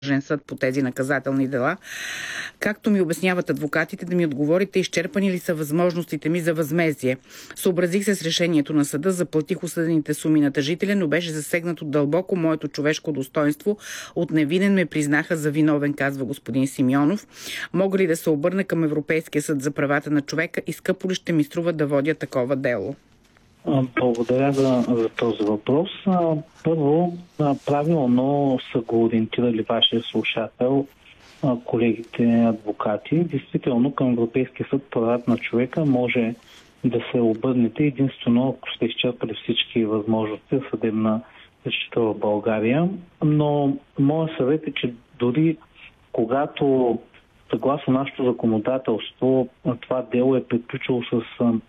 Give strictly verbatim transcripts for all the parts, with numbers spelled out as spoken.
съд по тези наказателни дела. Както ми обясняват адвокатите, да ми отговорите, изчерпани ли са възможностите ми за възмездие. Съобразих се с решението на съда, заплатих осъдените суми на тъжителя, но беше засегнато дълбоко моето човешко достоинство. От невинен ме признаха за виновен, казва господин Симеонов. Мога ли да се обърна към Европейския съд за правата на човека и скъпо ли ще ми струва да водя такова дело? Благодаря за, за този въпрос. Първо, правилно са го ориентирали вашия слушател, колегите адвокати. Действително, към Европейския съд правата на човека може да се обърнете единствено, ако сте изчерпали всички възможности за съдебна защита в България. Но моят съвет е, че дори когато съгласно нашето законодателство това дело е приключило с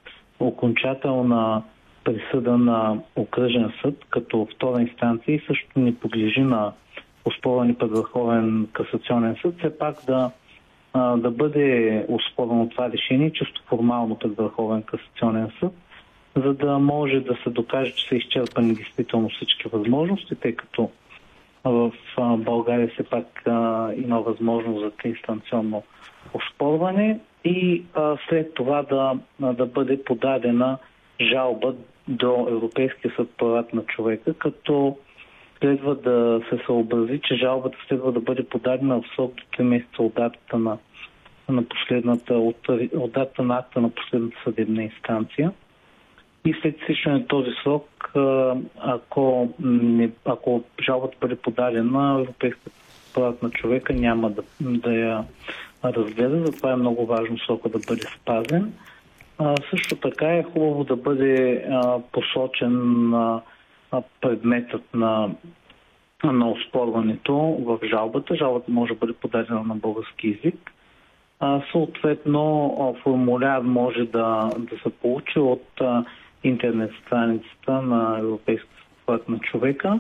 окончателна присъда на окръжен съд като втора инстанция и също не подлежи на оспорване пред Върховен касационен съд, все пак да, да бъде оспорено това решение чисто формално пред Върховен касационен съд, за да може да се докаже, че са изчерпани действително всички възможности, тъй като в България все пак има възможност за инстанционно оспорване и след това да, да бъде подадена жалба до Европейския съд правата на човека, като следва да се съобрази, че жалбата следва да бъде подадена в срок до три месеца от датата на, на последната, от, от датата на акта на последната съдебна инстанция. И след изтичане на този срок, ако, не, ако жалбата бъде подадена, Европейската правата на човека няма да, да я разгледа, затова е много важно срока да бъде спазен. А, също така е хубаво да бъде а, посочен а, предметът на, на оспорването в жалбата. Жалбата може да бъде подадена на български език. А, съответно, а, формуляр може да, да се получи от а, интернет страницата на Европейската правата на човека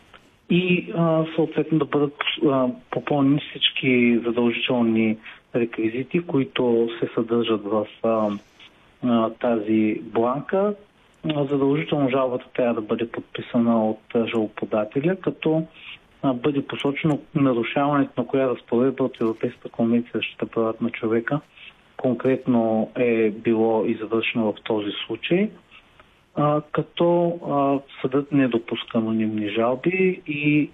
и а, съответно да бъдат а, попълнени всички задължителни реквизити, които се съдържат в а, тази бланка. Задължително жалбата трябва да бъде подписана от жалбоподателя, като бъде посочено нарушаването на коя разпоредба от Европейската конвенция за защита правата на човека конкретно е било извършено в този случай, като съдът не допуска анонимни жалби и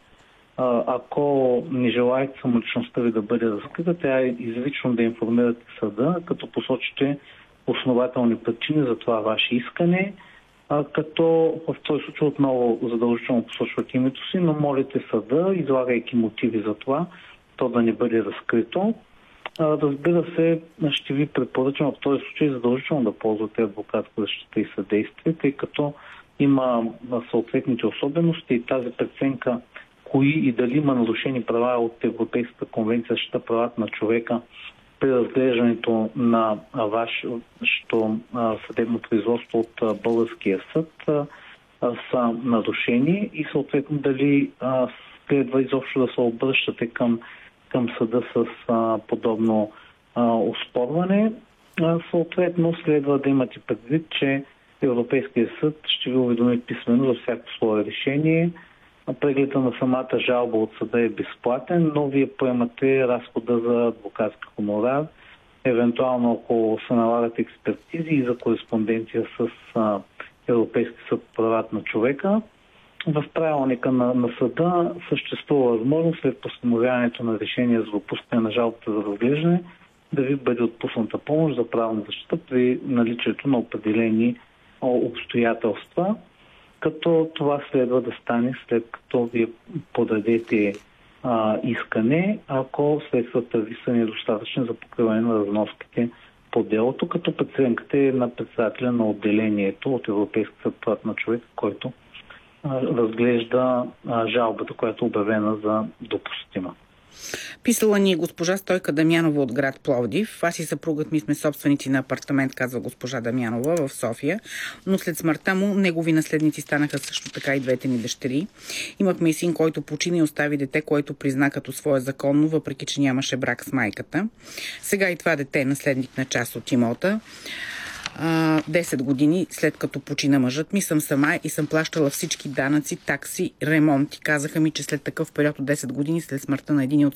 ако не желаете самоличността ви да бъде разкрита, трябва изрично да информирате съда, като посочите основателни причини за това ваше искане, а, като в този случай отново задължително посочвате името си, но молите съда, излагайки мотиви за това, то да не бъде разкрито. А, разбира се, ще ви препоръчам в този случай задължително да ползвате адвокатска защита и съдействие, тъй като има съответните особености и тази преценка кои и дали има нарушени права от Европейската конвенция за защита правата на човека при разглеждането на вашето съдебно производство от българския съд са нарушени и съответно дали следва изобщо да се обръщате към, към съда с подобно оспорване. Съответно следва да имате предвид, че Европейския съд ще ви уведоми писмено за всяко свое решение. Прегледа на самата жалба от съда е безплатен, но вие поемате разхода за адвокатски хонорар, евентуално ако се налагат експертизи и за кореспонденция с а, Европейски съд по правата на човека. В правилника на, на съда съществува възможност след постановяването на решение за допускане на жалбата за разглеждане да ви бъде отпусната помощ за правна защита при наличието на определени обстоятелства, като това следва да стане след като вие подадете а, искане, ако средствата ви са недостатъчни за покриване на разноските по делото, като преценката е на председателя на отделението от Европейската съд правата на човека, който а, разглежда а, жалбата, която е обявена за допустима. Писала ни госпожа Стойка Дамянова от град Пловдив. Аз и съпругът ми сме собственици на апартамент, казва госпожа Дамянова, в София, но след смъртта му негови наследници станаха също така и двете ни дъщери. Имахме и син, който почина и остави дете, което призна като свое законно, въпреки че нямаше брак с майката. Сега и това дете е наследник на част от имота. десет години след като почина мъжът ми съм сама и съм плащала всички данъци, такси, ремонти. Казаха ми, че след такъв период от десет години, след смъртта на един от